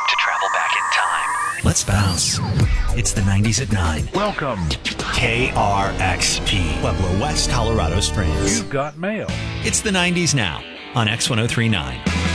to travel back in time. Let's bounce. It's the 90s at 9. Welcome. KRXP, Pueblo West, Colorado Springs. You've got mail. It's the 90s now on X1039.